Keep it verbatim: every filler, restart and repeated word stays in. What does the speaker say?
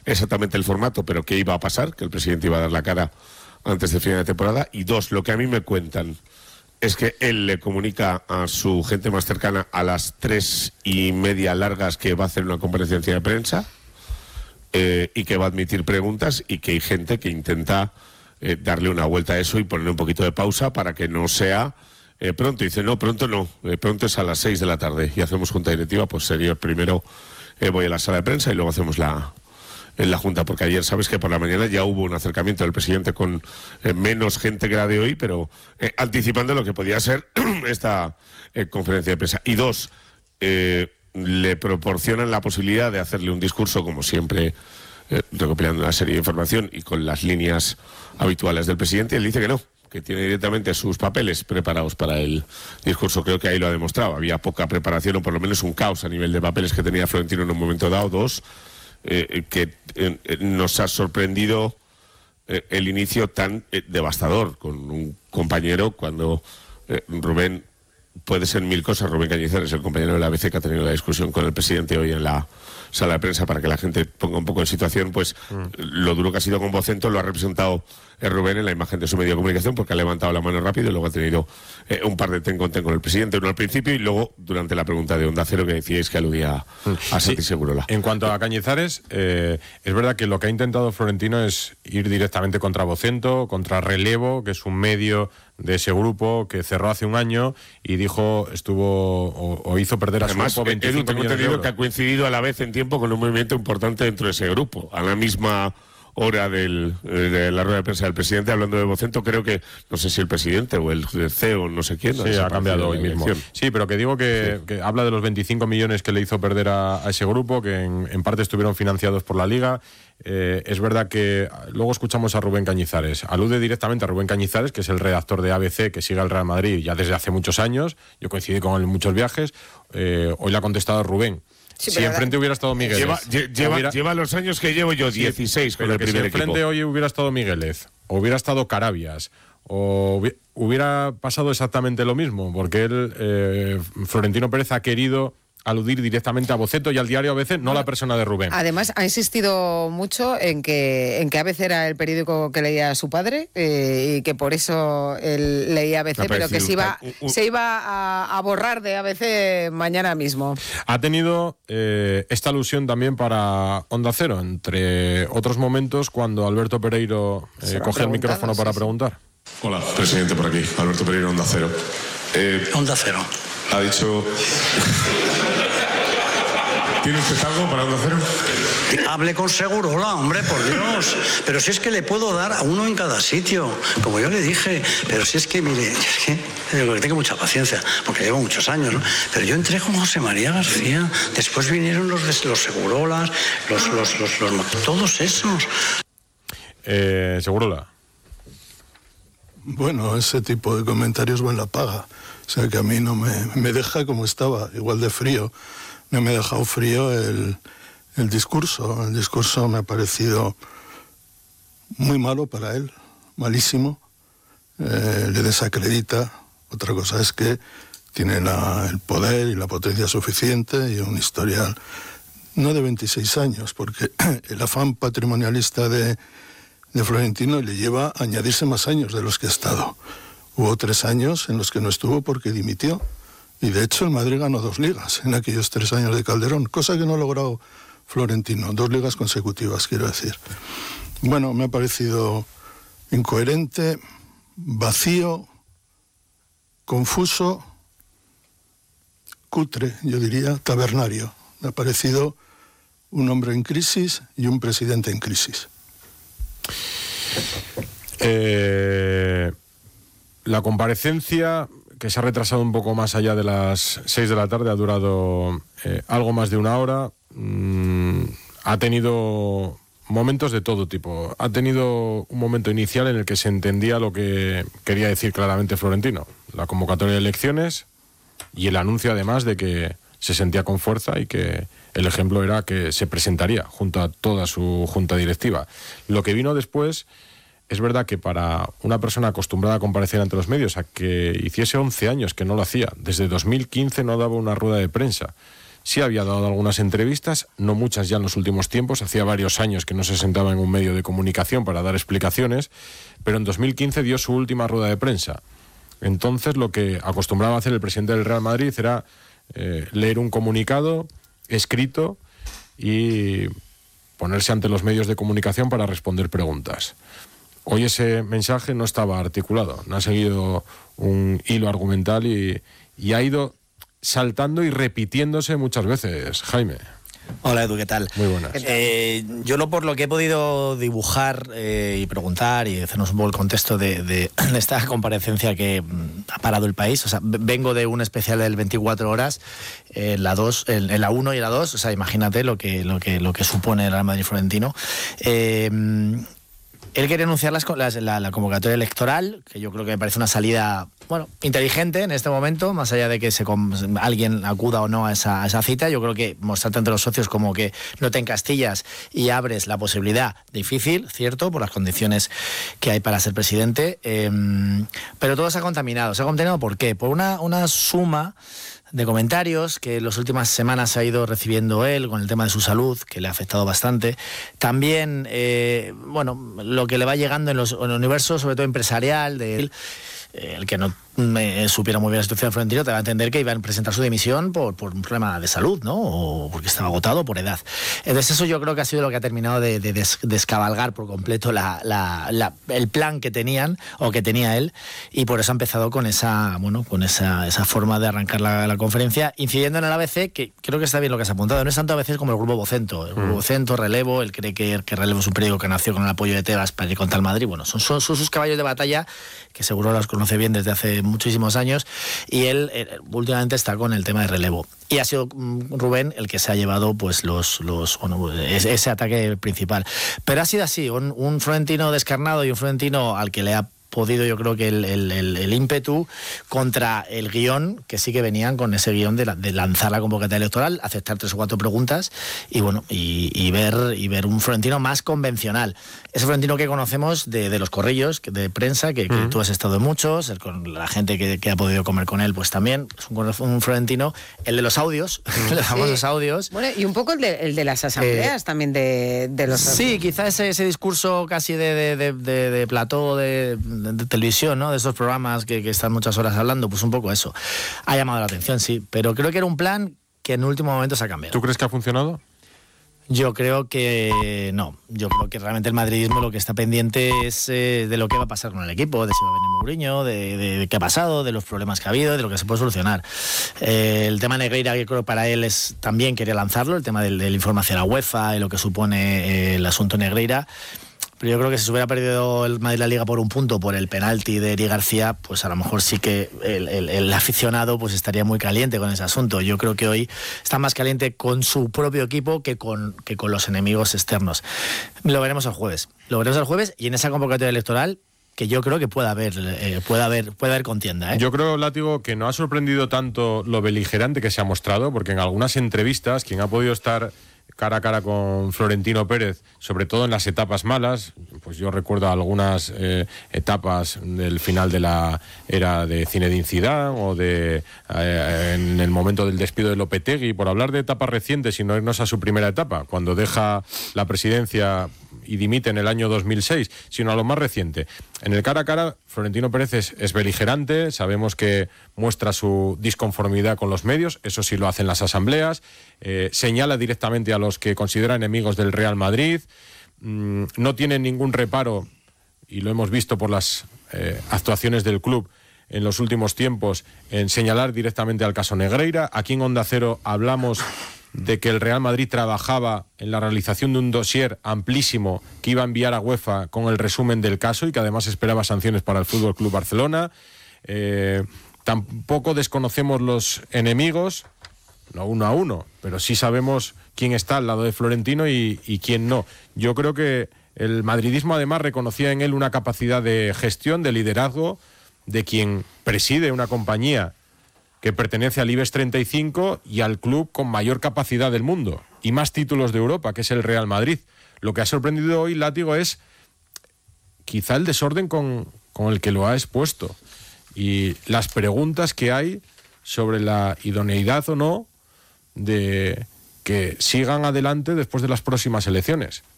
exactamente el formato, pero qué iba a pasar, que el presidente iba a dar la cara antes de final de temporada. Y dos, lo que a mí me cuentan es que él le comunica a su gente más cercana a las tres y media largas que va a hacer una comparecencia de prensa eh, y que va a admitir preguntas, y que hay gente que intenta eh, darle una vuelta a eso y poner un poquito de pausa para que no sea eh, pronto. Y dice, no, pronto no, eh, pronto es a las seis de la tarde y hacemos junta directiva. Pues sería primero eh, voy a la sala de prensa y luego hacemos la... en la Junta, porque ayer sabes que por la mañana ya hubo un acercamiento del presidente con eh, menos gente que la de hoy, pero eh, anticipando lo que podía ser esta eh, conferencia de prensa. Y dos, eh, le proporcionan la posibilidad de hacerle un discurso, como siempre, eh, recopilando una serie de información y con las líneas habituales del presidente. Él dice que no, que tiene directamente sus papeles preparados para el discurso. Creo que ahí lo ha demostrado. Había poca preparación, o por lo menos un caos a nivel de papeles que tenía Florentino en un momento dado. Dos, Eh, que eh, nos ha sorprendido eh, el inicio tan eh, devastador con un compañero, cuando eh, Rubén puede ser mil cosas. Rubén Cañizares, el compañero de la A B C, que ha tenido la discusión con el presidente hoy en la sala de prensa, para que la gente ponga un poco en situación, pues mm. lo duro que ha sido con Vocento lo ha representado eh, Rubén en la imagen de su medio de comunicación, porque ha levantado la mano rápido y luego ha tenido eh, un par de ten con ten con el presidente, uno al principio y luego durante la pregunta de Onda Cero, que decíais que aludía a Santi sí. Segurola. En cuanto a Cañizares, eh, es verdad que lo que ha intentado Florentino es ir directamente contra Vocento, contra Relevo, que es un medio de ese grupo que cerró hace un año y dijo, estuvo o, o hizo perder a Además, su grupo veinticinco Edu, millones de euros. Que ha coincidido a la vez en tiempo con un movimiento importante dentro de ese grupo, a la misma hora del, de la rueda de prensa del presidente hablando de Vocento. Creo que, no sé si el presidente o el C E O, no sé quién. Sí, ha cambiado hoy mismo. Sí, pero que digo que, sí. que habla de los veinticinco millones que le hizo perder a, a ese grupo, que en, en parte estuvieron financiados por la Liga. Eh, es verdad que luego escuchamos a Rubén Cañizares, alude directamente a Rubén Cañizares, que es el redactor de A B C, que sigue al Real Madrid ya desde hace muchos años. Yo coincidí con él en muchos viajes. Eh, hoy le ha contestado Rubén. Sí, si enfrente hubiera estado Miguel. Lleva, lleva, hubiera... lleva los años que llevo yo, dieciséis, sí, con el primer equipo. Si enfrente hoy hubiera estado Miguelez, o hubiera estado Carabias, o hubiera pasado exactamente lo mismo, porque él, eh, Florentino Pérez, ha querido aludir directamente a Vocento y al diario A B C, no a la persona de Rubén. Además, ha insistido mucho en que en que A B C era el periódico que leía su padre eh, y que por eso él leía A B C, pero que se iba, un, un... se iba a, a borrar de A B C mañana mismo. Ha tenido eh, esta alusión también para Onda Cero, entre otros momentos, cuando Alberto Pereiro eh, coge el micrófono para sí, preguntar. Hola, presidente, por aquí. Alberto Pereiro, Onda Cero. Eh, Onda Cero. Ha dicho... ¿Tiene usted algo para Onda Cero? Hable con Segurola, hombre, por Dios. Pero si es que le puedo dar a uno en cada sitio, como yo le dije. Pero si es que, mire, es que tengo mucha paciencia, porque llevo muchos años, ¿no? Pero yo entré con José María García, después vinieron los, los Segurolas, los, los, los, los, los todos esos. Eh, Segurola. Bueno, ese tipo de comentarios van la paga. O sea que a mí no me, me deja como estaba, igual de frío. No me ha dejado frío el, el discurso. El discurso me ha parecido muy malo para él, malísimo. Eh, le desacredita. Otra cosa es que tiene la, el poder y la potencia suficiente y un historial, no de veintiséis años, porque el afán patrimonialista de, de Florentino le lleva a añadirse más años de los que ha estado. Hubo tres años en los que no estuvo porque dimitió. Y de hecho el Madrid ganó dos ligas en aquellos tres años de Calderón, cosa que no ha logrado Florentino. Dos ligas consecutivas, quiero decir. Bueno, me ha parecido incoherente, vacío, confuso, cutre, yo diría, tabernario. Me ha parecido un hombre en crisis y un presidente en crisis. Eh... La comparecencia, que se ha retrasado un poco más allá de las seis de la tarde, ha durado eh, algo más de una hora. Mm, ha tenido momentos de todo tipo. Ha tenido un momento inicial en el que se entendía lo que quería decir claramente Florentino. La convocatoria de elecciones y el anuncio, además, de que se sentía con fuerza y que el ejemplo era que se presentaría junto a toda su junta directiva. Lo que vino después... Es verdad que para una persona acostumbrada a comparecer ante los medios, a que hiciese once años que no lo hacía, desde dos mil quince no daba una rueda de prensa, Sí había dado algunas entrevistas, no muchas ya en los últimos tiempos, hacía varios años que no se sentaba en un medio de comunicación para dar explicaciones, pero en dos mil quince dio su última rueda de prensa. Entonces lo que acostumbraba a hacer el presidente del Real Madrid era eh, leer un comunicado escrito y ponerse ante los medios de comunicación para responder preguntas. Hoy ese mensaje no estaba articulado, no ha seguido un hilo argumental y, y ha ido saltando y repitiéndose muchas veces, Jaime. Hola Edu, ¿qué tal? Muy buenas. Eh, yo lo por lo que he podido dibujar eh, y preguntar y hacernos un poco el contexto de, de, de esta comparecencia que ha parado el país, o sea, vengo de un especial del veinticuatro horas, en eh, la dos, en, en la uno y la dos, o sea, imagínate lo que, lo que, lo que supone el Real Madrid Florentino. Eh, Él quiere anunciar las, las, la, la convocatoria electoral, que yo creo que me parece una salida, bueno, inteligente en este momento, más allá de que se, alguien acuda o no a esa, a esa cita. Yo creo que mostrarte ante los socios como que no te encastillas y abres la posibilidad, difícil, cierto, por las condiciones que hay para ser presidente, eh, pero todo se ha contaminado. ¿Se ha contaminado por qué? Por una, una suma de comentarios que en las últimas semanas ha ido recibiendo él con el tema de su salud, que le ha afectado bastante. También, eh, bueno, lo que le va llegando en, los, en el universo, sobre todo empresarial, de él, eh, el que no me supiera muy bien la situación de Florentino, te va a entender que iba a presentar su dimisión por, por un problema de salud, ¿no? O porque estaba agotado por edad. Entonces eso yo creo que ha sido lo que ha terminado de, de des, descabalgar por completo la, la, la, el plan que tenían, o que tenía él, y por eso ha empezado con esa, bueno, con esa, esa forma de arrancar la, la conferencia, incidiendo en el A B C, que creo que está bien lo que has apuntado. No es tanto A B C como el Grupo Vocento. El Grupo mm. Vocento, Relevo, él cree que, que Relevo es un periódico que nació con el apoyo de Tebas para ir contra el Madrid. Bueno, son, son, son sus caballos de batalla, que seguro los conoce bien desde hace muchísimos años, y él eh, últimamente está con el tema de Relevo. Y ha sido mm, Rubén el que se ha llevado pues los, los bueno, ese, ese ataque principal. Pero ha sido así, un, un Florentino descarnado y un Florentino al que le ha podido, yo creo que el, el, el, el ímpetu contra el guión, que sí que venían con ese guión de, la, de lanzar la convocatoria electoral, aceptar tres o cuatro preguntas y bueno, y, y ver y ver un Florentino más convencional. Ese Florentino que conocemos de, de los corrillos de prensa, que, que uh-huh. tú has estado en muchos, el, con la gente que, que ha podido comer con él, pues también es un, un Florentino, el de los audios, uh-huh. los famosos sí. audios. Bueno, y un poco el de, el de las asambleas eh, también de, de los... Sí, quizás ese, ese discurso casi de, de, de, de, de plató, de... De, de televisión, ¿no? De esos programas que, que están muchas horas hablando, pues un poco eso. Ha llamado la atención, sí, pero creo que era un plan que en último momento se ha cambiado. ¿Tú crees que ha funcionado? Yo creo que no. Yo creo que realmente el madridismo lo que está pendiente es eh, de lo que va a pasar con el equipo, de si va a venir Mourinho, de, de, de qué ha pasado, de los problemas que ha habido, de lo que se puede solucionar. Eh, el tema Negreira, que creo que para él es también quería lanzarlo, el tema del, del información a la UEFA y lo que supone eh, el asunto Negreira. Pero yo creo que si se hubiera perdido el Madrid la Liga por un punto por el penalti de Eric García, pues a lo mejor sí que el, el, el aficionado pues estaría muy caliente con ese asunto. Yo creo que hoy está más caliente con su propio equipo que con, que con los enemigos externos. Lo veremos el jueves. Lo veremos el jueves y en esa convocatoria electoral que yo creo que puede haber, eh, puede haber, puede haber contienda, ¿eh? Yo creo, Látigo, que no ha sorprendido tanto lo beligerante que se ha mostrado, porque en algunas entrevistas, quien ha podido estar cara a cara con Florentino Pérez, sobre todo en las etapas malas, pues yo recuerdo algunas eh, etapas del final de la era de Zinedine Zidane o de eh, en el momento del despido de Lopetegui, por hablar de etapas recientes y no irnos a su primera etapa, cuando deja la presidencia y dimite en el año dos mil seis, sino a lo más reciente. En el cara a cara, Florentino Pérez es, es beligerante, sabemos que muestra su disconformidad con los medios, eso sí lo hacen las asambleas, eh, señala directamente a los que considera enemigos del Real Madrid, mmm, no tiene ningún reparo, y lo hemos visto por las eh, actuaciones del club en los últimos tiempos, en señalar directamente al caso Negreira. Aquí en Onda Cero hablamos de que el Real Madrid trabajaba en la realización de un dossier amplísimo que iba a enviar a UEFA con el resumen del caso y que además esperaba sanciones para el F C Barcelona. Eh, tampoco desconocemos los enemigos, no uno a uno, pero sí sabemos quién está al lado de Florentino y, y quién no. Yo creo que el madridismo además reconocía en él una capacidad de gestión, de liderazgo, de quien preside una compañía que pertenece al IBEX treinta y cinco y al club con mayor capacidad del mundo y más títulos de Europa, que es el Real Madrid. Lo que ha sorprendido hoy, Látigo, es quizá el desorden con, con el que lo ha expuesto y las preguntas que hay sobre la idoneidad o no de que sigan adelante después de las próximas elecciones.